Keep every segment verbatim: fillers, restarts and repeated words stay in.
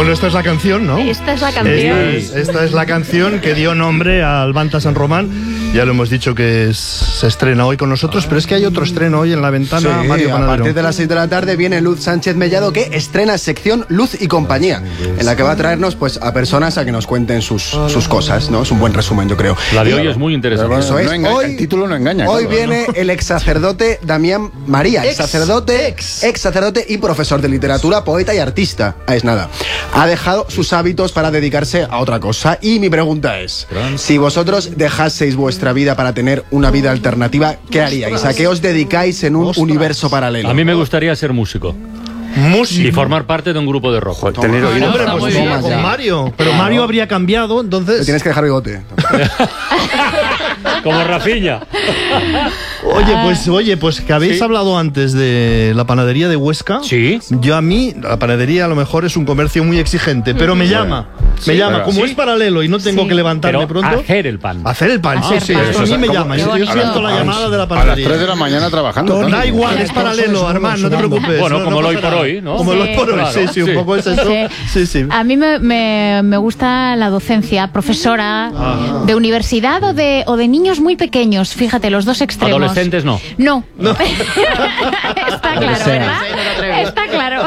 Bueno, esta es la canción, ¿no? Esta es la canción. Esta es, esta es la canción que dio nombre al Banta San Román. Ya lo hemos dicho que es, se estrena hoy con nosotros, pero es que hay otro estreno hoy en La Ventana, sí, Mario Panadero. A partir de las seis de la tarde viene Luz Sánchez Mellado, que estrena sección Luz y Compañía, en la que va a traernos pues a personas a que nos cuenten sus, sus cosas, ¿no? Es un buen resumen, yo creo. La de hoy es muy interesante. Eso es. No engaña, Hoy, el título no engaña. Hoy claro, viene ¿no? el ex sacerdote Damián María, ex sacerdote, ex. ex sacerdote y profesor de literatura, poeta y artista. Ah, es nada. Ha dejado sus hábitos para dedicarse a otra cosa. Y mi pregunta es, si vosotros dejaseis vuestra vida para tener una vida alternativa, ¿qué haríais? ¿A qué os dedicáis en un Ostras. universo paralelo? A mí me gustaría ser músico. Músico. Y formar parte de un grupo de rock. Tener oído. Hombre, pues sí, con Mario. Pero Mario habría cambiado, entonces... Te tienes que dejar bigote. Como Rafinha. Oye, pues, oye, pues que habéis Sí. hablado antes de la panadería de Huesca. Sí. Yo a mí, la panadería a lo mejor es un comercio muy exigente, pero me llama. Sí, me llama. claro. Como Sí. es paralelo y no tengo Sí. que levantarme Pero pronto. hacer el pan. Hacer el pan, sí, Hacer sí. pan. Eso a mí me llama. Qué Yo bonito. siento la llamada de la A las panadería. tres de la mañana trabajando. Todo- Da igual, es paralelo, Armand, no te preocupes. Bueno, no- como no el hoy pasa por nada. hoy, ¿no? Como el Sí. hoy por hoy, sí, sí, un Sí. poco es eso. Sí. Sí, sí. A mí me, me, me gusta la docencia, profesora Ah. de universidad o de, o de niños muy pequeños. Fíjate, los dos extremos. Adolescentes no. No. Está claro, ¿verdad? Está claro.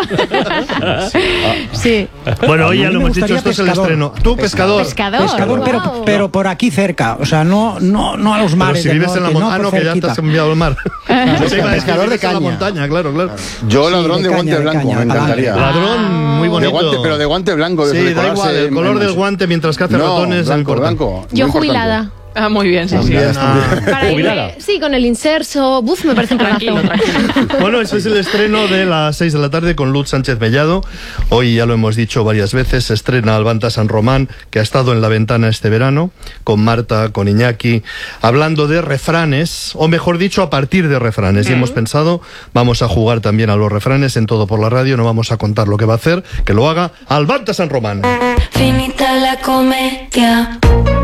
Sí. Bueno, A hoy mí ya lo me hemos dicho, gustaría esto es el pescador. estreno. Tú, pescador. Pescador. Pescador, pero, Wow. pero por aquí cerca, o sea, no, no, no a los Pero mares si del vives en la norte, montaña, no, no, por que ya te cerquita. has enviado al mar. Pescador de En la caña. montaña, claro, claro. Yo, Sí, ladrón de, de guante caña, de blanco, caña, me encantaría. palangre. Ladrón, muy De bonito. guante, pero de guante blanco. De Sí, eso de da colarse igual, el en- color en- del guante mientras que hace No, ratones no blanco, importa. blanco. Yo muy jubilada. importante. Ah, muy bien, sí, sí. Para Jubilada. irme- sí, con el inserso. Buf, me parece un Tranquilo, planazo. tranquilo. Bueno, ese es el estreno de las seis de la tarde con Luz Sánchez Mellado. Hoy ya lo hemos dicho varias veces, se estrena el Banta San Román, que ha estado en La Ventana este verano, con Marta, con Iñaki, hablando de refranes, o mejor dicho, a partir de refranes. Y hemos pensado, vamos a jugar también a los refranes en Todo por la Radio, no vamos a contar lo que va a hacer, que lo haga al Banta San Román. Finita la comedia.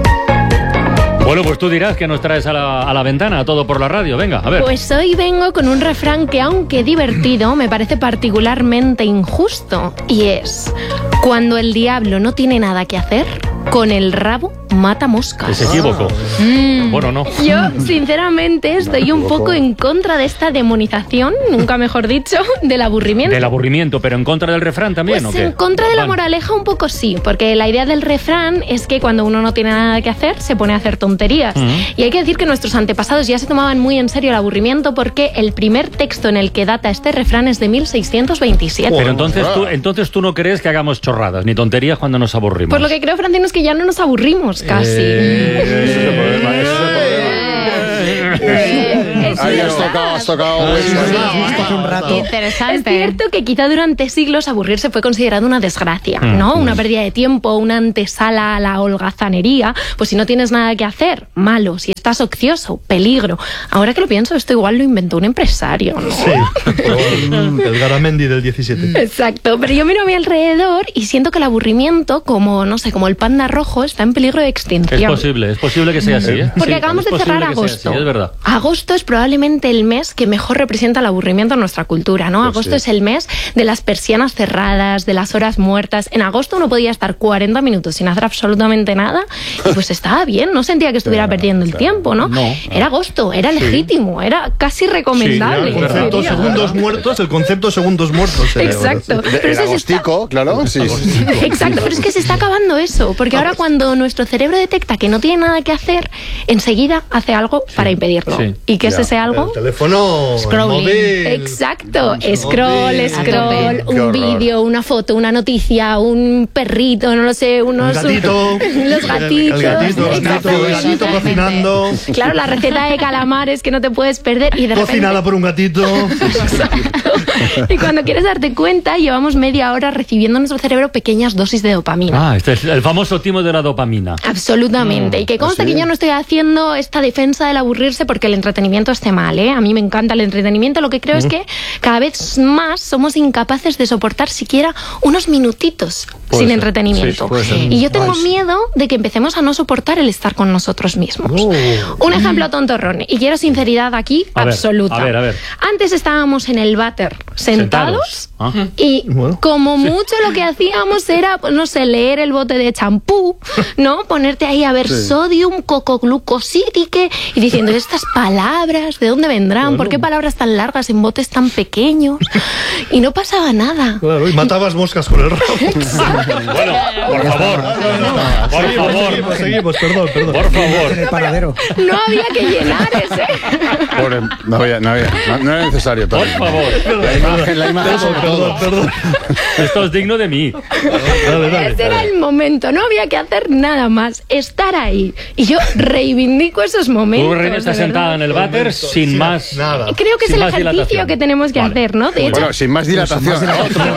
Bueno, pues tú dirás que nos traes a la, a la ventana, a Todo por la Radio. Venga, a ver. Pues hoy vengo con un refrán que, aunque divertido, me parece particularmente injusto. Y es: cuando el diablo no tiene nada que hacer, con el rabo mata moscas. Es equívoco. Mm. Bueno, no. Yo, sinceramente, estoy un poco en contra de esta demonización, nunca mejor dicho, del aburrimiento. Del aburrimiento, pero en contra del refrán también, Pues ¿o qué? en contra de la Vale. moraleja un poco sí, porque la idea del refrán es que cuando uno no tiene nada que hacer, se pone a hacer tonterías. Ujú. Y hay que decir que nuestros antepasados ya se tomaban muy en serio el aburrimiento, porque el primer texto en el que data este refrán es de mil seiscientos veintisiete. Pero entonces tú, entonces tú no crees que hagamos chorradas ni tonterías cuando nos aburrimos. Pues lo que creo, Francino, es que ya no nos aburrimos casi. Eh, Ese es el problema, ese es el problema. Eh, es Ahí has verdad. tocado, has tocado. Sí, hueso. sí, sí, justo hace un rato. Es Interesante. cierto que quizá durante siglos aburrirse fue considerado una desgracia, Mm. ¿no? Una pérdida de tiempo, una antesala a la holgazanería. Pues si no tienes nada que hacer, malo. Si estás ocioso, peligro. Ahora que lo pienso, esto igual lo inventó un empresario, ¿no? Sí, el Garamendi del diecisiete. Exacto, pero yo miro a mi alrededor y siento que el aburrimiento, como, no sé, como el panda rojo, está en peligro de extinción. Es posible, es posible que sea así, ¿eh? Porque Sí, acabamos es de cerrar posible que sea agosto. así, es verdad. Agosto es probablemente el mes que mejor representa el aburrimiento en nuestra cultura, ¿no? Pues agosto sí. es el mes de las persianas cerradas, de las horas muertas. En agosto uno podía estar cuarenta minutos sin hacer absolutamente nada y pues estaba bien, no sentía que estuviera Claro, perdiendo el claro. tiempo, ¿no? No. Era agosto, era legítimo, era casi recomendable. El concepto diría. segundos muertos, el concepto segundos muertos. sería, Exacto. ¿verdad? Pero El eso se está- agostico, claro. Sí. Exacto, pero es que se está acabando eso, porque ahora cuando nuestro cerebro detecta que no tiene nada que hacer, enseguida hace algo para impedirlo. sí. ¿Y qué es Ya. ese algo? El teléfono, el Scrolling. móvil. Exacto, scroll, móvil. scroll, Qué un horror. vídeo, una foto, una noticia, un perrito, no lo sé, unos Un gatito. los gatitos. El gatito, el Exacto. gatito, el gatito cocinando. Claro, la receta de calamares que no te puedes perder y de repente Cocinada por un gatito. y cuando quieres darte cuenta, llevamos media hora recibiendo en nuestro cerebro pequeñas dosis de dopamina. Ah, este es el famoso timo de la dopamina. Absolutamente. Y que consta ¿Ah, sí? que yo no estoy haciendo esta defensa del aburrirse porque el entretenimiento esté mal, ¿eh? A mí me encanta el entretenimiento. Lo que creo es que cada vez más somos incapaces de soportar siquiera unos minutitos Puede sin ser. entretenimiento. Sí, puede ser. Y yo tengo miedo de que empecemos a no soportar el estar con nosotros mismos. Un ejemplo tontorrón, y quiero sinceridad aquí A ver, absoluta. a ver, a ver. Antes estábamos en el váter sentados, Sentados. Ah. y Bueno. como mucho lo que hacíamos era, pues, no sé, leer el bote de champú, ¿no? Ponerte ahí a ver sodium, cocoglucosídique y diciendo estas palabras, ¿de dónde vendrán? ¿Por qué palabras tan largas en botes tan pequeños? Y no pasaba nada. Claro, y matabas moscas con el rabo. Bueno, por favor. Por Seguimos, favor. seguimos, seguimos, perdón, perdón. Por favor. En el paradero. No había que llenar ese. Pobre, no, había, no, había, no, no era necesario. Por Tony. favor. La imagen, la imagen sobre Perdón, todo. perdón. Esto es digno de mí. Dale, dale. Ese era el momento, no había que hacer nada más, estar ahí. Y yo reivindico esos momentos. Tú, Reina, estás de verdad. sentada en el váter sin Sí, más. nada. Creo que es Sin el más ejercicio dilatación. que tenemos que Vale. hacer, ¿no? De hecho, Bueno, sin más dilatación. Otro, el otro.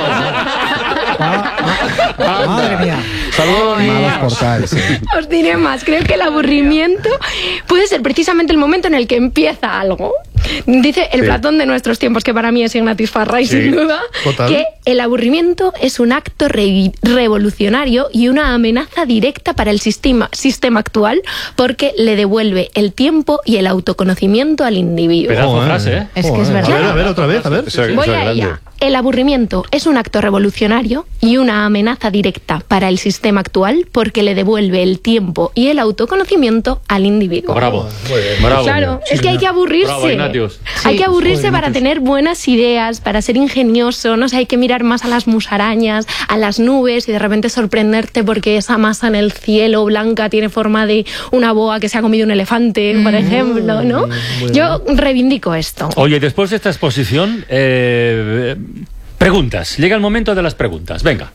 Madre mía. Saludos. Malos portales, sí. os diré más. Creo que el aburrimiento puede ser precisamente el momento en el que empieza algo. Dice el Sí. Platón de nuestros tiempos, que para mí es Ignatius Farray, Sí. sin duda, Total. que el aburrimiento es un acto re- revolucionario y una amenaza directa para el sistema, sistema actual, porque le devuelve el tiempo y el autoconocimiento al individuo. Pedazo Joder. frase, ¿eh? Es que es Joder. verdad. A ver, a ver, otra vez, a ver. Eso- eso Voy es a grande. ella. El aburrimiento es un acto revolucionario y una amenaza directa para el sistema actual porque le devuelve el tiempo y el autoconocimiento al individuo. Bravo. Bravo. Claro, es que hay que aburrirse. Bravo, Ignatius. Hay que aburrirse Joder, para Ignatius. tener buenas ideas, para ser ingenioso, no sé, hay que mirar más a las musarañas, a las nubes y de repente sorprenderte porque esa masa en el cielo blanca tiene forma de una boa que se ha comido un elefante, por ejemplo, ¿no? Yo reivindico esto. Oye, después de esta exposición, eh, preguntas. Llega el momento de las preguntas. Venga.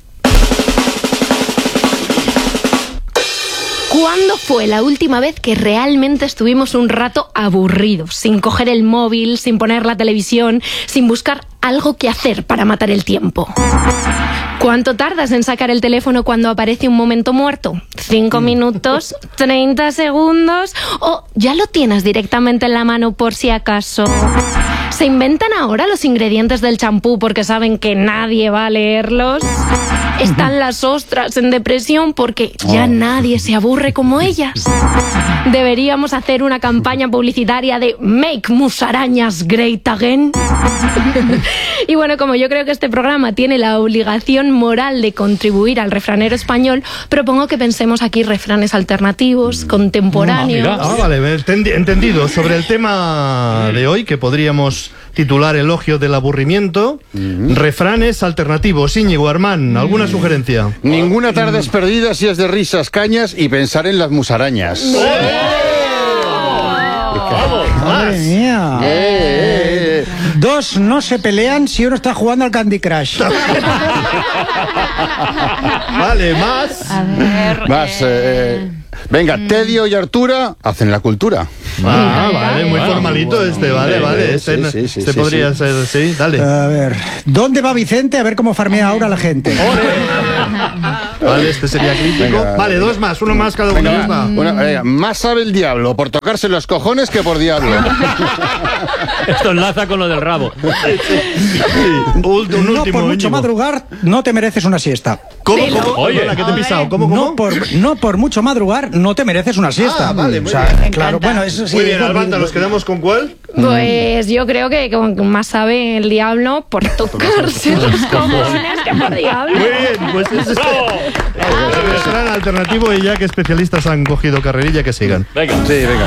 ¿Cuándo fue la última vez que realmente estuvimos un rato aburridos, sin coger el móvil, sin poner la televisión, sin buscar algo que hacer para matar el tiempo? ¿Cuánto tardas en sacar el teléfono cuando aparece un momento muerto? ¿Cinco minutos? ¿Treinta segundos? ¿O ya lo tienes directamente en la mano por si acaso? ¿Se inventan ahora los ingredientes del champú porque saben que nadie va a leerlos? ¿Están las ostras en depresión porque ya nadie se aburre como ellas? ¿Deberíamos hacer una campaña publicitaria de Make Musarañas Great Again? Y bueno, como yo creo que este programa tiene la obligación moral de contribuir al refranero español, propongo que pensemos aquí refranes alternativos, contemporáneos. Ah, mira. Ah, vale, entendi- entendido. Sobre el tema de hoy, que podríamos titular Elogio del aburrimiento, refranes alternativos. Íñigo, Armán, ¿alguna sugerencia? Ninguna tarde es perdida si es de risas, cañas y pensar en las musarañas. Madre mía. Eh, eh, eh. Dos no se pelean si uno está jugando al Candy Crush. Vale, más. A ver. Más, eh, venga, Tedio y Artura hacen la cultura. Ah, vale, muy Ah, formalito este, vale, vale. Sí, Este, sí, sí, este sí, podría sí. ser, sí, dale. A ver, ¿dónde va Vicente? A ver cómo farmea ahora la gente. Vale, este sería crítico. Venga. Vale, dos más, uno más cada uno. Venga, ya va. está. Una- venga, más sabe el diablo por tocarse los cojones que por diablo. Esto enlaza con lo del rabo. Ult- un No último, por mucho Íñigo. madrugar, no te mereces una siesta. ¿Cómo, cómo? Oye. Perdona, que te he pisado. ¿Cómo, cómo? No por, no por mucho madrugar, no te mereces una siesta. Ah, vale, muy O sea, bien. claro, encanta. bueno, eso sí. Muy bien, es lo- Albanta, ¿nos quedamos con cuál? Pues yo creo que con- más sabe el diablo por tocarse los cojones que por diablo. Muy bien, pues ese es el refrán alternativo y ya que especialistas han cogido carrerilla, que sigan. Venga. Sí, venga.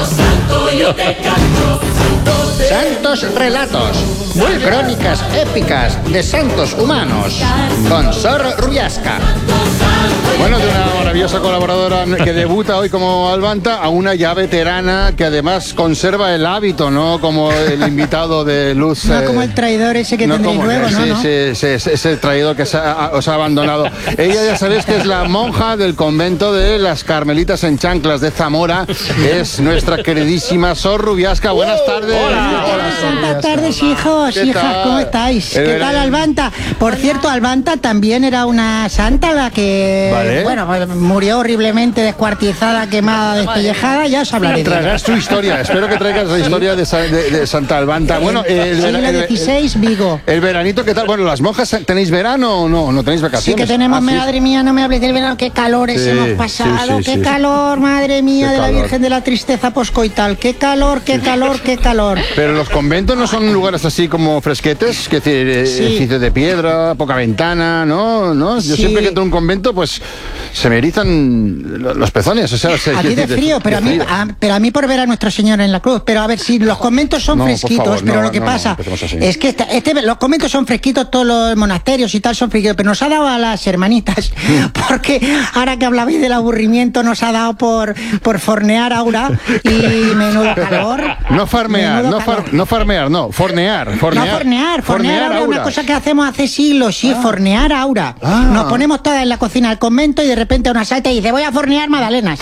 Santos relatos, muy crónicas épicas de santos humanos, con Sor Rubiasca. Bueno, de una maravillosa colaboradora que debuta hoy como Albanta a una ya veterana que además conserva el hábito, ¿no? Como el invitado de Luz. No eh, como el traidor ese que tendréis como- luego, ¿no? sí, ¿no? sí, sí, ese- ese traidor que se ha- os ha abandonado. Ella ya sabéis que es la monja del convento de las Carmelitas en Chanclas de Zamora. Es nuestra queridísima Sor Rubiasca. Buenas tardes. Buenas tardes, hijos, ¿Qué hijas, tal? ¿cómo estáis? El ¿Qué verano. tal, Albanta? Por cierto, Albanta también era una santa la que Vale. Bueno, pues, murió horriblemente descuartizada, quemada, despellejada, ya os hablaré de ella. Traerás tu historia, espero que traigas la historia de, Sa- de- de Santa Albanta. Bueno, el, Siglo el- el- dieciséis, Vigo. el veranito, ¿qué tal? Bueno, ¿las monjas tenéis verano o no? ¿No tenéis Sí vacaciones? que tenemos, Ah, sí. madre mía, no me hables del verano, qué calores Sí, hemos sí, pasado, sí, qué sí. calor, madre mía, Qué de la calor. Virgen de la Tristeza Poscoital, qué calor, qué calor, qué calor. Pero los conventos no son lugares así como fresquetes, que decir, eh, Sí. edificios de piedra, poca ventana, ¿no? ¿No? Yo Sí. siempre que entro a un convento, pues se me erizan lo- los pezones. O sea, se- A ti de frío, pero a mí, frío. a- pero a mí por ver a Nuestra Señora en la cruz. Pero a ver, si los conventos son No, por fresquitos, favor, pero no, lo que no, no, pasa empecemos así. es que esta- este, los conventos son fresquitos, todos los monasterios y tal son fresquitos, pero nos ha dado a las hermanitas, porque ahora que hablabais del aburrimiento, nos ha dado por, por fornear Aura y menudo calor. No farmear, menudo no, far- calor. no farmear, no, fornear, fornear. No, fornear, fornear Aura es una Aura. cosa que hacemos hace siglos, sí, fornear Aura. Ah. Nos ponemos todas en la cocina del convento y de repente una salta y dice, voy a fornear magdalenas.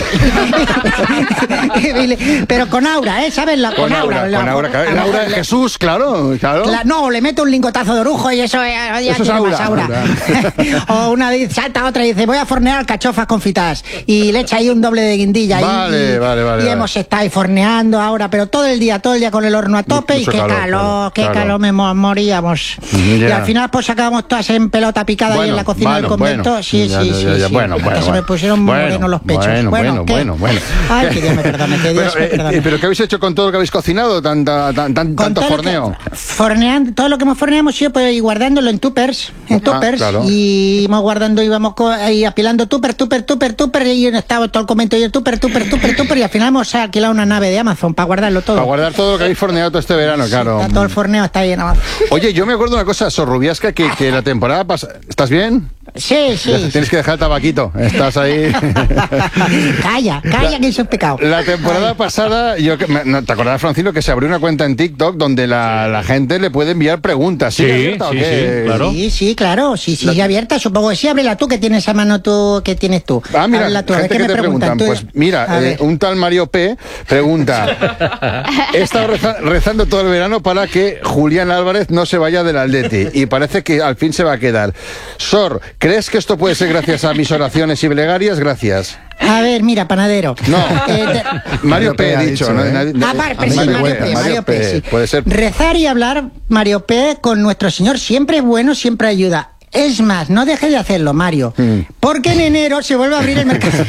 Pero con Aura, ¿eh? ¿Sabes? La, Con Aura, la- con Aura, claro, el Aura de Jesús, claro, claro. La- no, le mete un lingotazo de orujo y eso, eh, ya Eso es tiene Aura, más Aura. O una dice, salta otra y dice, voy a fornear cachofas confitadas. Y le echa ahí un doble de guindilla. y- Vale, y, vale, vale, Y vale. hemos estado ahí forneando ahora, pero todo el día, todo el día con el horno a tope. Mucho y qué calor, calor, claro, qué claro. calor, me mo- moríamos. Ya. Y al final pues acabamos todas en pelota picada ahí Bueno, en la cocina bueno, del convento. bueno. Sí, Ya, sí, ya, sí. ya, ya. sí. Bueno, Hasta bueno, se me bueno. pusieron Bueno, morenos los pechos. Bueno, bueno, ¿qué? bueno, bueno. Ay, que Dios me perdone, que Dios Pero, me eh, perdone. eh, ¿pero qué habéis hecho con todo lo que habéis cocinado? Tanta, tan, tan- Con tanto todo lo que- forneo. forneando, todo lo que hemos forneado hemos ido pues, guardándolo en tuppers, en Ah, tuppers, claro. y íbamos guardando, íbamos co- ahí apilando tupper, tupper, tupper, tupper, y estaba todo el comento y el tupper, tupper, tupper, tupper, y al final hemos alquilado una nave de Amazon para guardarlo todo. Para guardar todo lo que habéis forneado todo este verano, claro. Está todo el forneo está ahí en Amazon. Oye, yo me acuerdo de una cosa, Sorrubiasca, que, que la temporada pasada... ¿Estás bien? Sí, sí. sí. Tienes que dejar el tabaquito. Estás ahí... Calla, calla, que eso es pecado. La temporada pasada, yo que- me- no, ¿te acordás, Francino, que se abrió una cuenta en TikTok donde la, la gente le puede enviar preguntas? Sí, abierta o sí, qué? sí, claro. Sí, sí, claro, sí, sí, ya abierta, supongo que sí, ábrela tú, que tienes a mano tú, que tienes tú. Ah, mira, Ábrela tú, a ver gente qué que me te preguntan. Tú- Pues mira, a eh, ver. un tal Mario P. pregunta: he estado reza- rezando todo el verano para que Julián Álvarez no se vaya del Atleti y parece que al fin se va a quedar. Sor, ¿crees que esto puede ser gracias a mis oraciones y plegarias? Gracias. A ver, mira, panadero. No, Eh, te- Mario P. ha dicho. ¿no? ¿eh? Nadie- Ah, vale, Mario sí, Mario P, P, Mario P, sí. Puede ser. Rezar y hablar, Mario P, con nuestro Señor siempre es bueno, siempre ayuda. Es más, no deje de hacerlo, Mario, Mm. porque en enero se vuelve a abrir el mercado.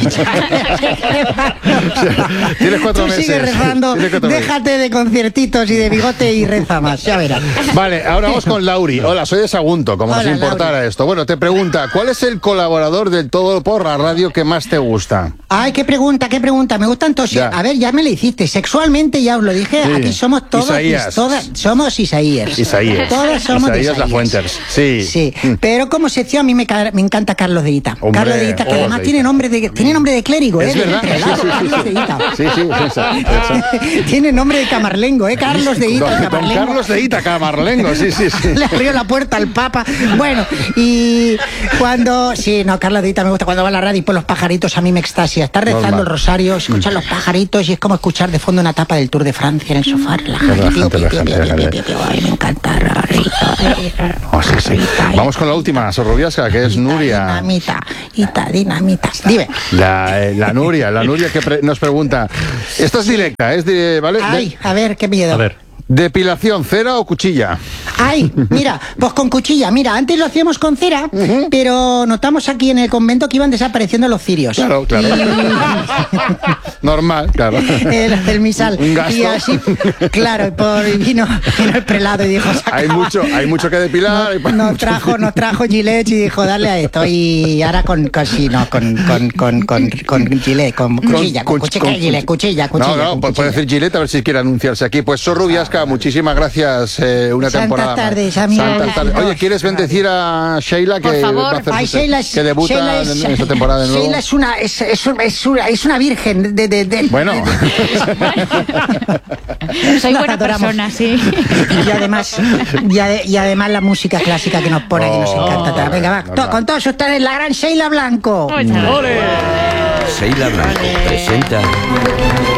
Tienes cuatro Tú meses. sigue rezando, Tienes cuatro meses. déjate de conciertitos y de bigote y reza más, ya verás. Vale, ahora vamos con Lauri. Hola, soy de Sagunto, como Hola, si importara Lauri. esto. Bueno, te pregunta, ¿cuál es el colaborador del Todo por la Radio que más te gusta? Ay, qué pregunta, qué pregunta. Me gustan todos. Ya. A ver, ya me lo hiciste. Sexualmente ya os lo dije. Sí. Aquí somos todos. Isaías. Todas, somos Isaías. Isaías. Todas somos de Isaías Lafuentes. Sí. Sí. Mm. Pero como sección a mí me, ca- me encanta Carlos de Ita. Hombre, Carlos de Ita, que Carlos además de tiene Ita. nombre de tiene nombre de clérigo, Es ¿eh? verdad. De prelado, Sí, sí, sí, Carlos sí. de Ita. Sí, sí, esa, esa. Tiene nombre de camarlengo, ¿eh? Carlos de Ita, Don, don camarlengo. Carlos de Ita, Camarlengo, sí, sí, sí. Le abrió la puerta al Papa. Bueno, y cuando. Sí, no, Carlos de Ita me gusta cuando va a la radio y por los pajaritos a mí me extasia. Está rezando Normal. el rosario, escuchar los pajaritos y es como escuchar de fondo una etapa del Tour de Francia en el sofá. relajado. Relajante, Pío, pío, pío, relajante, pío, pío, relajante. pío, pío. Ay, me encanta. Rita, Oh, sí, sí. Vamos con la última, Sorrubiasca, que es Nuria. Dinamita, Ita, dinamita. Dime. La, eh, la Nuria, la Nuria que pre- nos pregunta. Esta es directa, es de, ¿vale? De- Ay, a ver, qué miedo. A ver. ¿Depilación, cera o cuchilla? Ay, mira, pues con cuchilla. Mira, antes lo hacíamos con cera, pero notamos aquí en el convento que iban desapareciendo los cirios. Claro, claro. Normal, claro. El, el misal. Un gasto. Y así, claro, por, vino, vino el prelado y dijo, "Se Hay acaba". mucho, hay mucho que depilar. Nos, nos trajo, nos trajo Gillette y dijo, darle a esto. Y ahora con, con sí, no, con, con, con, con, con Gillette, con cuchilla, con, Con- cuchilla, con- Gillette, cuchilla, cuchilla. No, no, con puede cuchilla. decir Gillette a ver si quiere anunciarse aquí. Pues Sorrubiasca, muchísimas gracias. eh, una Santas temporada. más. tardes, amigos. Santas tardes. Oye, ¿quieres bendecir a Sheila que Por favor. va a hacer Ay, su- Sheila es, que debuta Sheila es- en esta temporada de nuevo? Sheila es una, es, es, un- es una, es una virgen de... de, de Bueno, Soy Nos buena adoramos. persona, sí. Y además, y, ade- y además la música clásica que nos pone, que nos Oh, encanta. Venga, va, normal. to- con todos ustedes, la gran Sheila Blanco. Muchas gracias. ¡Ole! Sheila Blanco presenta